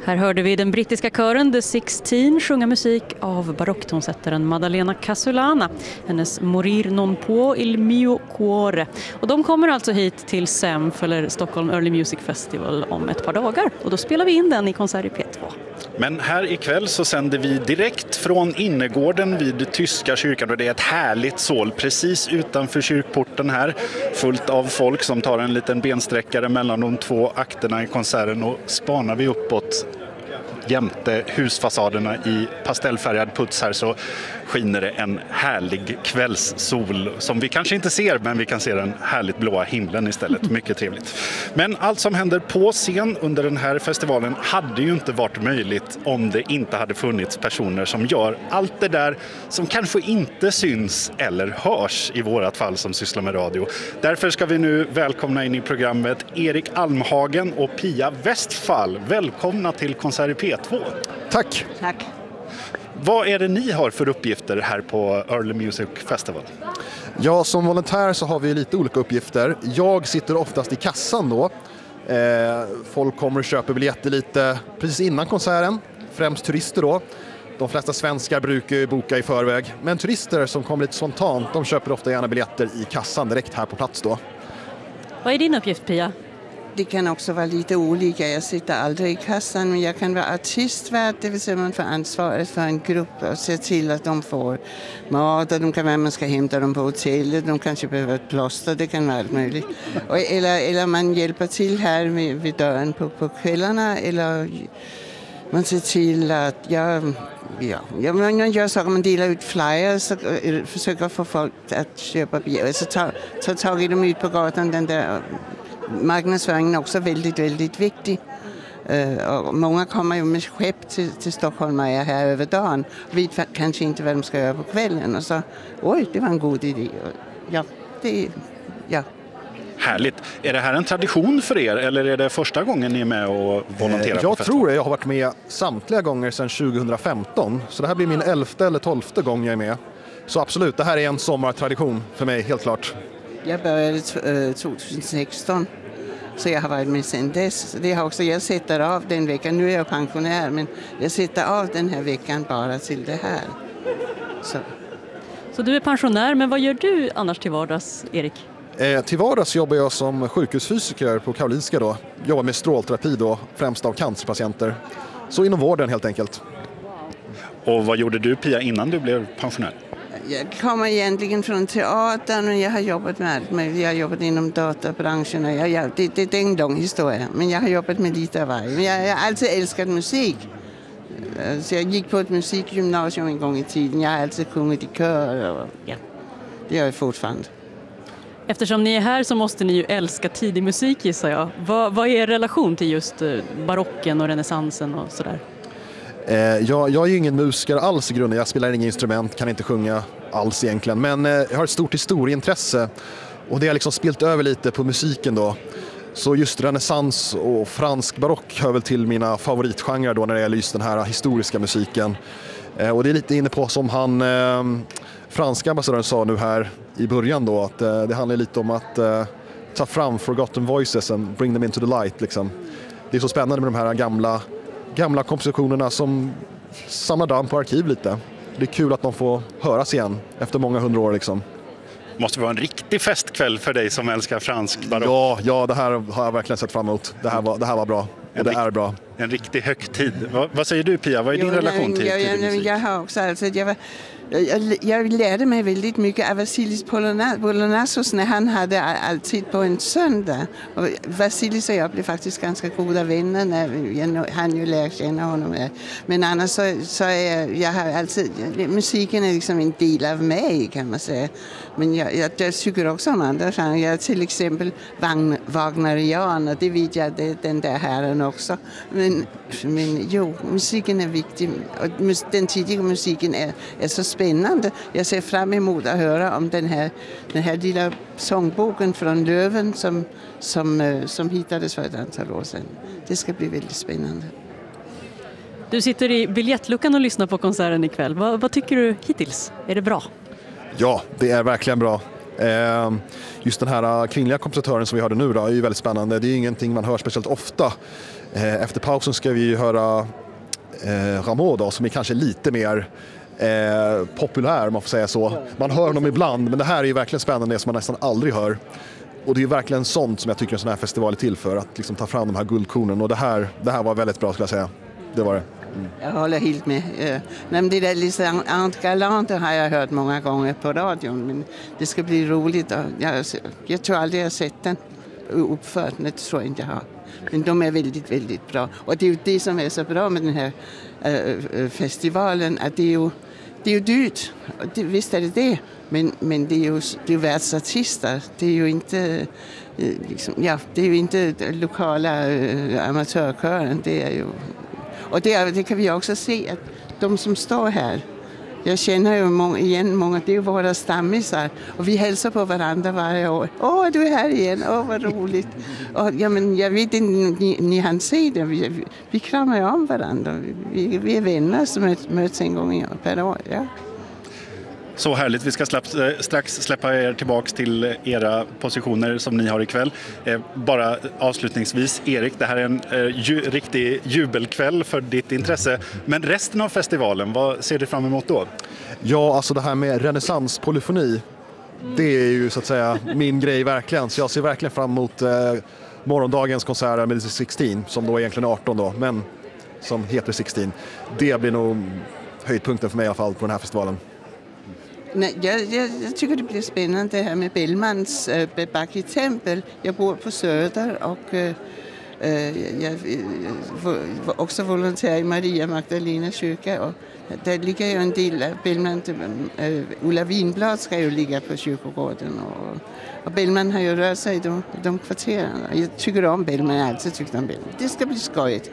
Här hörde vi den brittiska kören The 16 sjunga musik av barocktonsättaren Maddalena Casolana. Hennes Morir non può il mio cuore. Och de kommer alltså hit till SEMF eller Stockholm Early Music Festival om ett par dagar. Och då spelar vi in den i konsert i P2. Men här ikväll så sänder vi direkt från innergården vid Tyska kyrkan och det är ett härligt sål precis utanför kyrkporten här. Fullt av folk som tar en liten bensträckare mellan de två akterna i konserten och spanar vi uppåt jämte husfasaderna i pastellfärgad puts här så skiner det en härlig kvällssol som vi kanske inte ser, men vi kan se den härligt blåa himlen istället. Mycket trevligt. Men allt som händer på scen under den här festivalen hade ju inte varit möjligt om det inte hade funnits personer som gör allt det där som kanske inte syns eller hörs i vårat fall som sysslar med radio. Därför ska vi nu välkomna in i programmet Erik Almhagen och Pia Westphal. Välkomna till konsert i P2. Tack. Tack. Vad är det ni har för uppgifter här på Early Music Festival? Ja, som volontär så har vi lite olika uppgifter. Jag sitter oftast i kassan då. Folk kommer och köper biljetter lite precis innan konserten. Främst turister då. De flesta svenskar brukar ju boka i förväg. Men turister som kommer lite spontant, de köper ofta gärna biljetter i kassan direkt här på plats då. Vad är din uppgift, Pia? Det kan också vara lite olika. Jag sitter aldrig i kassan, men jag kan vara artistvärd, det vill säga man får ansvaret för en grupp och se till att de får mat och de kan vara man ska hämta dem på hotellet, de kanske behöver ett plåster, det kan vara allt möjligt. Eller man hjälper till här vid dörren på kvällarna, eller man ser till att man gör saker, man delar ut flyers och försöker få folk att köpa biljetter, så ta tag i dem ut på gatan, den där marknadsföringen är också väldigt, väldigt viktig. Och många kommer ju med skepp till Stockholm och är här över dagen. Vet kanske inte vad de ska göra på kvällen. Och så, det var en god idé. Härligt. Är det här en tradition för er eller är det första gången ni är med och volonterar på Jag festival? tror det. Jag har varit med samtliga gånger sedan 2015. Så det här blir min 11:e eller 12:e gång jag är med. Så absolut, det här är en sommartradition för mig, helt klart. Jag började 2016, så jag har varit med sedan dess. Det har också, jag sätter av den veckan, nu är jag pensionär, men jag sätter av den här veckan bara till det här. Så du är pensionär, men vad gör du annars till vardags, Erik? Till vardags jobbar jag som sjukhusfysiker på Karolinska då. Jobbar med strålterapi då, främst av cancerpatienter. Så inom vården helt enkelt. Och vad gjorde du, Pia, innan du blev pensionär? Jag kommer egentligen från teatern och jag har jobbat med allt möjligt. Jag har jobbat inom databranschen och det är en lång historia. Men jag har jobbat med lite av varje. Men jag har alltid älskat musik. Så jag gick på ett musikgymnasium en gång i tiden. Jag har alltid sjungit i kör och det gör jag fortfarande. Eftersom ni är här så måste ni ju älska tidig musik, gissar jag. Vad är er relation till just barocken och renässansen och sådär? Jag är ju ingen musiker alls i grunden. Jag spelar inga instrument, kan inte sjunga alls egentligen. Men jag har ett stort historieintresse och det har liksom spilt över lite på musiken då. Så just renässans och fransk barock hör väl till mina favoritgenrer då när det gäller just den här historiska musiken. Och det är lite inne på som han franska ambassadören sa nu här i början då, att det handlar lite om att ta fram forgotten voices and bring them into the light liksom. Det är så spännande med de här gamla kompositionerna som samlar damm på arkiv lite. Det är kul att de får höras igen efter många 100 år liksom. Måste vara en riktig festkväll för dig som älskar fransk barock. Ja, det här har jag verkligen sett fram emot. Det här var bra. Och det är bra. En riktig högtid. Vad säger du, Pia? Vad är din relation till musik? Jag har också jag lärde mig väldigt mycket av Vasilis Polonazos när han hade alltid på en söndag. Och Vasilis och jag blev faktiskt ganska goda vänner när han ju lärde känna honom. Men annars så är jag har alltid, musiken är liksom en del av mig kan man säga. Men jag tycker också om andra genrer. Jag är till exempel Wagnerian och det vet jag, det är den där herren också. Men musiken är viktig och den tidiga musiken är så spännande. Jag ser fram emot att höra om den här lilla sångboken från Löven som hittades för ett antal år sedan. Det ska bli väldigt spännande. Du sitter i biljettluckan och lyssnar på konserten ikväll. Vad tycker du hittills? Är det bra? Ja, det är verkligen bra. Just den här kvinnliga kompositören som vi hörde nu då, är ju väldigt spännande. Det är ingenting man hör speciellt ofta. Efter pausen ska vi höra Rameau då, som är kanske lite mer populär, man får säga så. Man hör honom ibland, men det här är ju verkligen spännande, som man nästan aldrig hör. Och det är ju verkligen sånt som jag tycker en sån här festival är till för, att liksom ta fram de här guldkornen. Och det här var väldigt bra, skulle jag säga. Det var det. Jag håller helt med. Men det där lite Ant Galant har jag hört många gånger på radion, men det ska bli roligt. Jag tror aldrig jag har sett den uppförd, det tror jag inte jag har. Men de är väldigt, väldigt bra. Och det är ju det som är så bra med den här festivalen, att det är ju dyrt. Visst är det. Men det är ju världsartister. Det är ju inte det är ju inte lokala amatörkören. Det är ju, och det kan vi också se att de som står här, jag känner ju många, det är ju våra stammisar, och vi hälsar på varandra varje år. Du är här igen, vad roligt. Och, men jag vet inte, ni hann se det, vi kramar ju om varandra. Vi är vänner som möts en gång per år. Ja. Så härligt, vi ska strax släppa er tillbaks till era positioner som ni har ikväll. Bara avslutningsvis, Erik, det här är en riktig jubelkväll för ditt intresse. Men resten av festivalen, vad ser du fram emot då? Ja, alltså det här med renässanspolyfoni, det är ju så att säga min grej verkligen. Så jag ser verkligen fram emot morgondagens konserter med 16, som då är egentligen 18 då, men som heter 16. Det blir nog höjdpunkten för mig i alla fall på den här festivalen. Nej, jag tycker det blir spännande det här med Bellmans Bebaki-tempel. Jag bor på Söder och jag var också volontär i Maria Magdalena kyrka. Och där ligger ju en del Bellman. Ulla Winblad ska ju ligga på kyrkogården. Och Bellman har ju rört sig i de kvarteren. Jag tycker om Bellman, jag har alltid tyckt om Bellman. Det ska bli skojigt.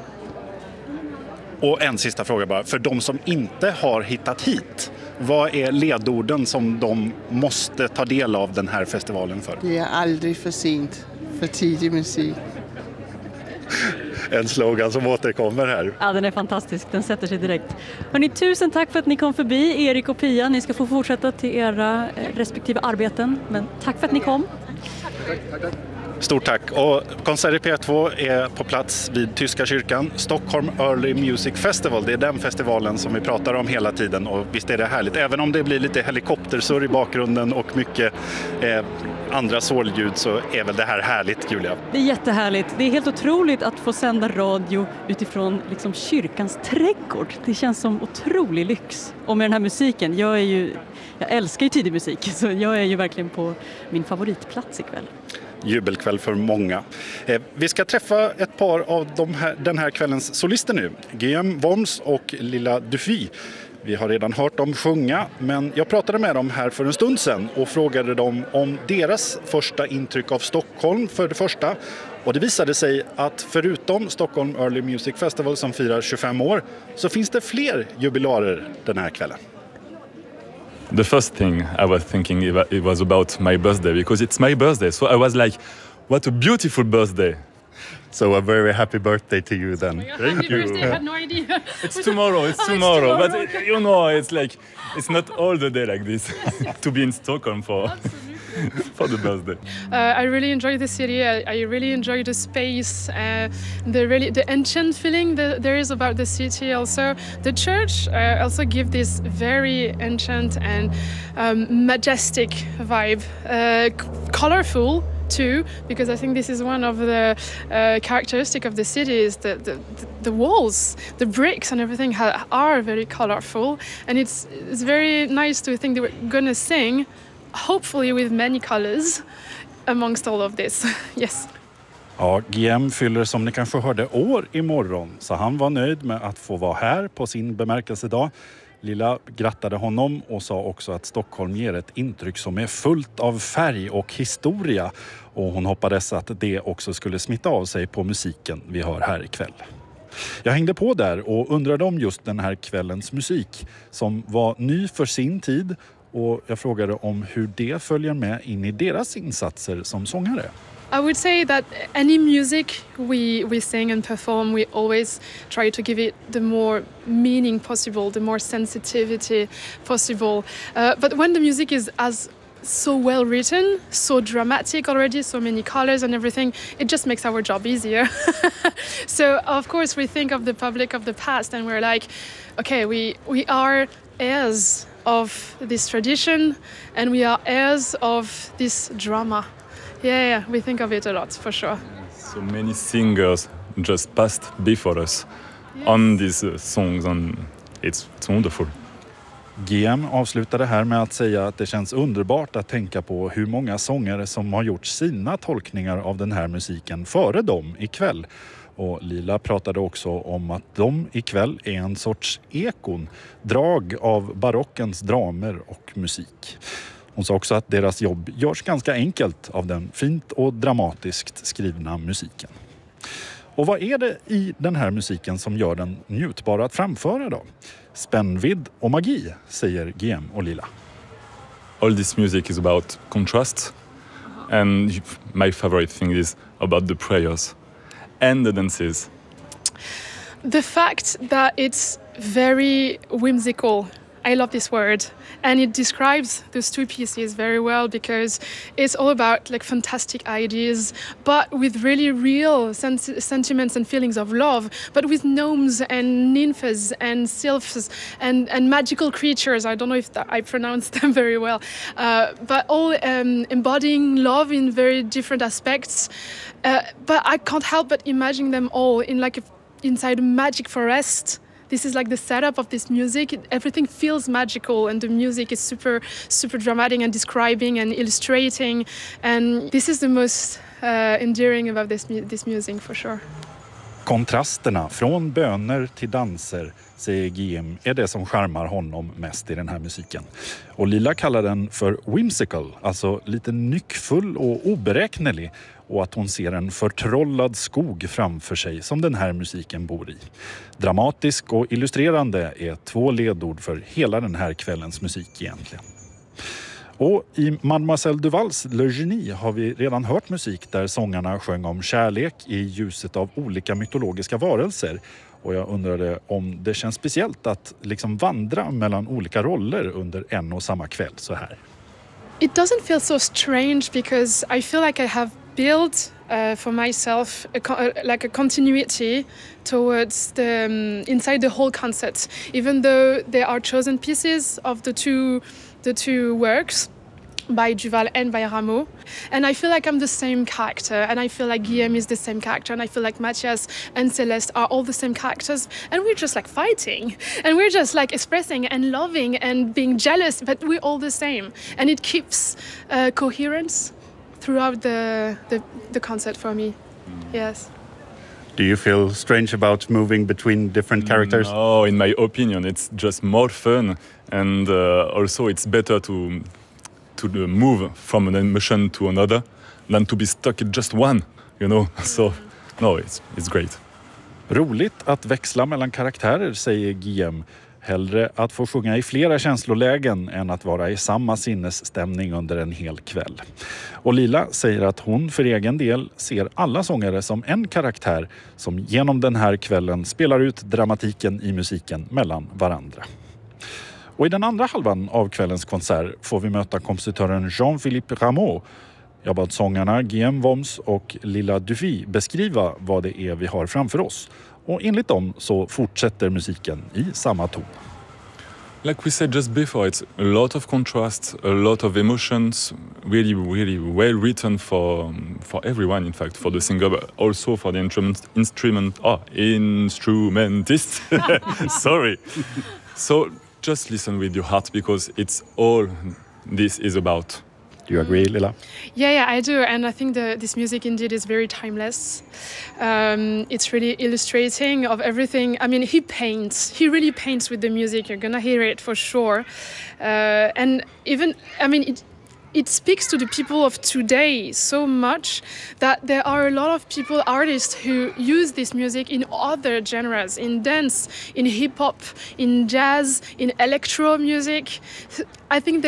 Och en sista fråga bara, för de som inte har hittat hit, vad är ledorden som de måste ta del av den här festivalen för? Det är aldrig för sent för tidig musik. En slogan som återkommer här. Ja, den är fantastisk. Den sätter sig direkt. Hörrni, tusen tack för att ni kom förbi, Erik och Pia. Ni ska få fortsätta till era respektive arbeten. Men tack för att ni kom. Tack. Stort tack. Och Konsert i P2 är på plats vid Tyska kyrkan. Stockholm Early Music Festival. Det är den festivalen som vi pratar om hela tiden. Och visst är det härligt. Även om det blir lite helikoptersurr i bakgrunden och mycket andra sålljud, så är väl det här härligt, Julia? Det är jättehärligt. Det är helt otroligt att få sända radio utifrån liksom kyrkans trädgård. Det känns som otrolig lyx. Och med den här musiken, jag älskar ju tidig musik, så jag är ju verkligen på min favoritplats ikväll. Jubelkväll för många. Vi ska träffa ett par av den här kvällens solister nu. Guillaume Worms och Lilla Dufy. Vi har redan hört dem sjunga, men jag pratade med dem här för en stund sedan och frågade dem om deras första intryck av Stockholm för det första. Och det visade sig att förutom Stockholm Early Music Festival som firar 25 år, så finns det fler jubilarer den här kvällen. The first thing I was thinking it was about my birthday, because it's my birthday. So I was like, what a beautiful birthday. So a very happy birthday to you then. Thank you. Birthday, I had no idea. It's tomorrow. It's tomorrow. But you know, it's not all the day like this. To be in Stockholm for the birthday. I really enjoy the city. I really enjoy the space, the ancient feeling that there is about the city. Also, the church also give this very ancient and majestic vibe, colorful too, because I think this is one of the characteristic of the city is the walls, the bricks and everything are very colorful, and it's very nice to think that we're gonna sing, hopefully with many colors amongst all of this. Yes. Ja, Guillaume fyller som ni kanske hörde år imorgon, så han var nöjd med att få vara här på sin bemärkelsedag. Lilla grattade honom och sa också att Stockholm ger ett intryck som är fullt av färg och historia. Och hon hoppades att det också skulle smitta av sig på musiken vi hör här ikväll. Jag hängde på där och undrade om just den här kvällens musik som var ny för sin tid. Och jag frågade om hur det följer med in i deras insatser som sångare. I would say that any music we sing and perform, we always try to give it the more meaning possible, the more sensitivity possible. But when the music is as so well written, so dramatic already, so many colors and everything. It just makes our job easier. So of course we think of the public of the past and we're like, okay, we are heirs of this tradition and we are heirs of this drama. Yeah, we think of it a lot for sure. So many singers just passed before us on these songs and it's wonderful. GM avslutade här med att säga att det känns underbart att tänka på hur många sångare som har gjort sina tolkningar av den här musiken före dem ikväll. Och Lila pratade också om att de ikväll är en sorts ekon, drag av barockens dramer och musik. Hon sa också att deras jobb görs ganska enkelt av den fint och dramatiskt skrivna musiken. Och vad är det i den här musiken som gör den njutbar att framföra då? Spännvidd och magi, säger GM och Lila. All this music is about contrast and my favorite thing is about the prayers and the dances. The fact that it's very whimsical. I love this word. And it describes those two pieces very well because it's all about like fantastic ideas, but with really real sentiments and feelings of love, but with gnomes and nymphs and sylphs and magical creatures. I don't know if I pronounced them very well, but all embodying love in very different aspects. But I can't help but imagine them all in like inside a magic forest. This is like the setup of this music. Everything feels magical and the music is super, super dramatic and describing and illustrating. And this is the most endearing about this music for sure. Kontrasterna från böner till danser, säger GM, är det som charmar honom mest i den här musiken. Och Lila kallar den för whimsical, alltså lite nyckfull och oberäknelig. Och att hon ser en förtrollad skog framför sig som den här musiken bor i. Dramatisk och illustrerande är 2 ledord för hela den här kvällens musik egentligen. Och i Mademoiselle Duvals Le Genie har vi redan hört musik där sångarna sjöng om kärlek i ljuset av olika mytologiska varelser. Och jag undrade om det känns speciellt att liksom vandra mellan olika roller under en och samma kväll så här. It doesn't feel so strange because I feel like I have built for myself like a continuity towards the inside the whole concert, even though they are chosen pieces of the two works by Duval and by Rameau. And I feel like I'm the same character, and I feel like Guillaume is the same character, and I feel like Mathias and Celeste are all the same characters, and we're just like fighting, and we're just like expressing and loving and being jealous, but we're all the same, and it keeps coherence throughout the concert for me. Yes. Do you feel strange about moving between different characters? No, in my opinion, it's just more fun, and also it's better to move from an emotion to another than to be stuck in just one, you know. So, no, it's great. Roligt att växla mellan karaktärer, säger GM. Hellre att få sjunga i flera känslolägen än att vara i samma sinnesstämning under en hel kväll. Och Lila säger att hon för egen del ser alla sångare som en karaktär som genom den här kvällen spelar ut dramatiken i musiken mellan varandra. Och i den andra halvan av kvällens konsert får vi möta kompositören Jean-Philippe Rameau. Jag bad sångarna GM Worms och Lila Dufy beskriva vad det är vi har framför oss. Och enligt dem så fortsätter musiken i samma ton. Like we said just before, it's a lot of contrast, a lot of emotions, really, really well written for everyone, in fact, for the singer, but also for the instrumentist. Sorry. So just listen with your heart because it's all this is about. Do you agree, Lila? Yeah, I do. And I think this music indeed is very timeless. It's really illustrating of everything. I mean, he really paints with the music. You're going to hear it for sure. And even, I mean, it speaks to the people of today so much that there are a lot of artists who use this music in other genres, in dance, in hip-hop, in jazz, in electro music. I think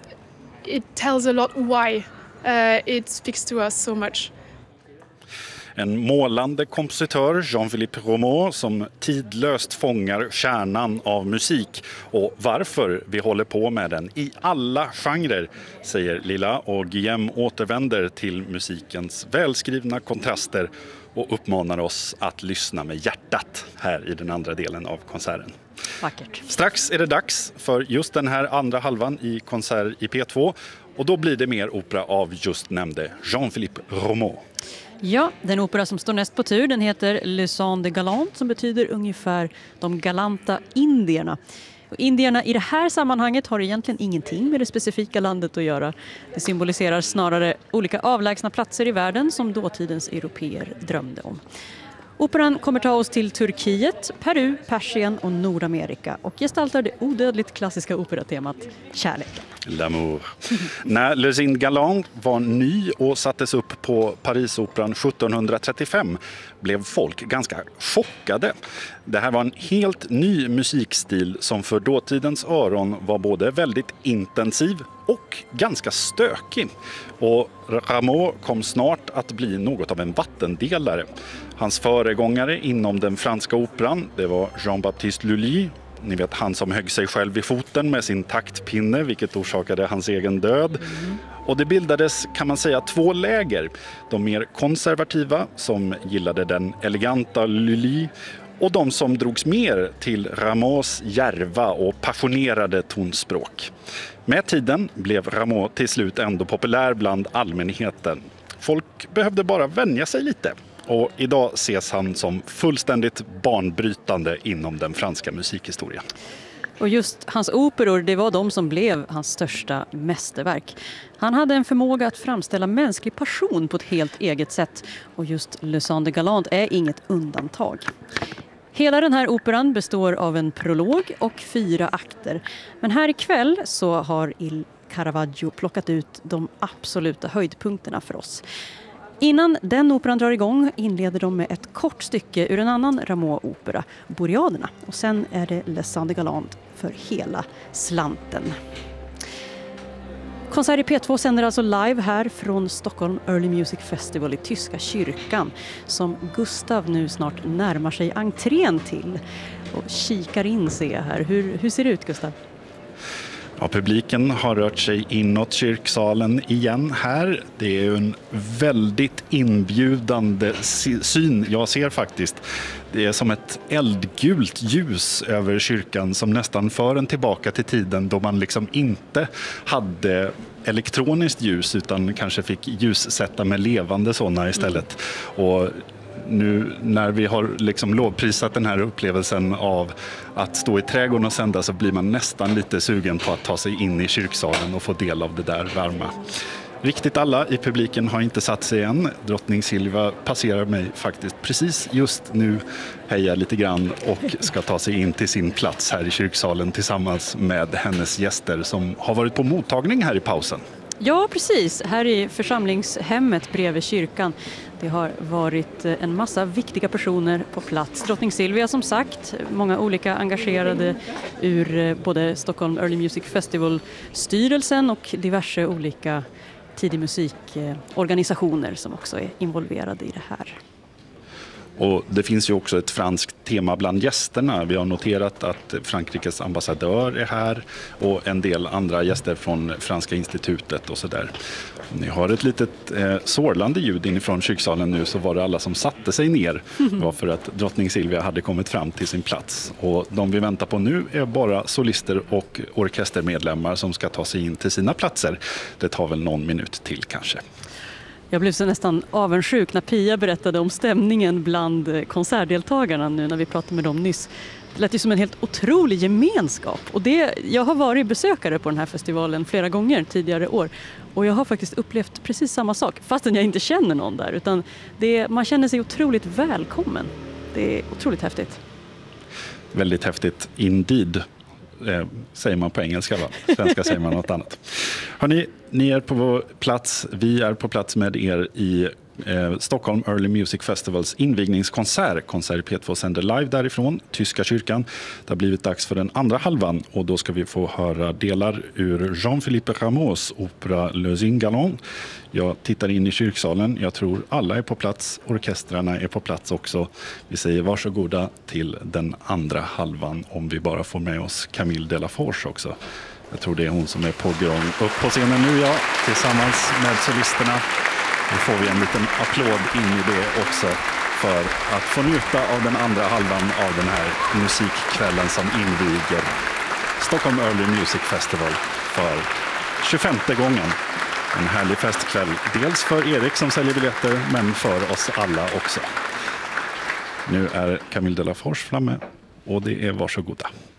it tells a lot why it speaks to us so much. En målande kompositör, Jean-Philippe Rameau, som tidlöst fångar kärnan av musik och varför vi håller på med den i alla genrer, säger Lilla, och Guillaume återvänder till musikens välskrivna kontraster och uppmanar oss att lyssna med hjärtat här i den andra delen av konserten. Vackert. Strax är det dags för just den här andra halvan i konsert i P2 och då blir det mer opera av just nämnde Jean-Philippe Rameau. Ja, den opera som står näst på tur, den heter Les Sons des Galants, som betyder ungefär de galanta indierna. Och indierna i det här sammanhanget har egentligen ingenting med det specifika landet att göra. Det symboliserar snarare olika avlägsna platser i världen som dåtidens europeer drömde om. Operan kommer ta oss till Turkiet, Peru, Persien och Nordamerika och gestaltar det odödligt klassiska operatemat kärleken. L'amour. När Les Indes Galants var ny och sattes upp på Parisoperan 1735 blev folk ganska chockade. Det här var en helt ny musikstil som för dåtidens öron var både väldigt intensiv och ganska stökig. Och Rameau kom snart att bli något av en vattendelare. Hans föregångare inom den franska operan, det var Jean-Baptiste Lully. Ni vet, han som högg sig själv i foten med sin taktpinne, vilket orsakade hans egen död. Och det bildades, kan man säga, två läger. De mer konservativa som gillade den eleganta Lully och de som drogs mer till Rameaus djärva och passionerade tonspråk. Med tiden blev Rameau till slut ändå populär bland allmänheten. Folk behövde bara vänja sig lite. Och idag ses han som fullständigt banbrytande inom den franska musikhistorien. Och just hans operor, det var de som blev hans största mästerverk. Han hade en förmåga att framställa mänsklig passion på ett helt eget sätt. Och just Les Sons des Galants är inget undantag. Hela den här operan består av en prolog och 4 akter. Men här ikväll så har Il Caravaggio plockat ut de absoluta höjdpunkterna för oss. Innan den operan drar igång inleder de med ett kort stycke ur en annan Rameau-opera, Boreaderna. Och sen är det Les Sons des Galants för hela slanten. Konsert i P2 sänder alltså live här från Stockholm Early Music Festival i Tyska kyrkan, som Gustav nu snart närmar sig entrén till och kikar in, ser jag här. Hur ser det ut, Gustav? Ja, publiken har rört sig inåt kyrksalen igen här. Det är en väldigt inbjudande syn jag ser faktiskt. Det är som ett eldgult ljus över kyrkan som nästan för en tillbaka till tiden då man liksom inte hade elektroniskt ljus utan kanske fick ljussätta med levande sådana istället. Och nu när vi har liksom lovprisat den här upplevelsen av att stå i trädgården och sända så blir man nästan lite sugen på att ta sig in i kyrksalen och få del av det där varma. Riktigt alla i publiken har inte satt sig än. Drottning Silvia passerar mig faktiskt precis just nu, hejar lite grann och ska ta sig in till sin plats här i kyrksalen tillsammans med hennes gäster som har varit på mottagning här i pausen. Ja, precis. Här i församlingshemmet bredvid kyrkan. Det har varit en massa viktiga personer på plats. Drottning Silvia som sagt, många olika engagerade ur både Stockholm Early Music Festival-styrelsen och diverse olika tidig musikorganisationer som också är involverade i det här. Och det finns ju också ett franskt tema bland gästerna. Vi har noterat att Frankrikes ambassadör är här och en del andra gäster från Franska institutet och sådär. Ni har ett litet sorlande ljud inifrån kyrksalen nu, så var det alla som satte sig ner. Det var för att drottning Silvia hade kommit fram till sin plats. Och de vi väntar på nu är bara solister och orkestermedlemmar som ska ta sig in till sina platser. Det tar väl någon minut till kanske. Jag blev så nästan avundsjuk när Pia berättade om stämningen bland konsertdeltagarna nu när vi pratade med dem nyss. Det lät ju som en helt otrolig gemenskap. Och jag har varit besökare på den här festivalen flera gånger tidigare år. Och jag har faktiskt upplevt precis samma sak, fastän jag inte känner någon där. Utan man känner sig otroligt välkommen. Det är otroligt häftigt. Väldigt häftigt indeed. Säger man på engelska, va? Svenska säger man något annat. Hörrni, ni är på plats, vi är på plats med er i Stockholm Early Music Festivals invigningskonsert. Konsert P2 sänder live därifrån, Tyska kyrkan. Det har blivit dags för den andra halvan och då ska vi få höra delar ur Jean-Philippe Rameaus opera Le Zingalon. Jag tittar in i kyrksalen. Jag tror alla är på plats. Orkestrarna är på plats också. Vi säger varsågoda till den andra halvan om vi bara får med oss Camille Delaforge också. Jag tror det är hon som är på gång upp på scenen nu, ja, tillsammans med solisterna. Då får vi en liten applåd in i det också för att få njuta av den andra halvan av den här musikkvällen som inviger Stockholm Early Music Festival för 25:e gången. En härlig festkväll, dels för Erik som säljer biljetter men för oss alla också. Nu är Camille Delaforge framme och det är varsågoda.